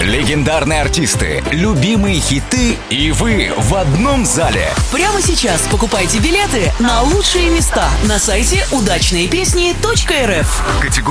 Легендарные артисты, любимые хиты и вы в одном зале. Прямо сейчас покупайте билеты на лучшие места на сайте удачные песни.рф. Категория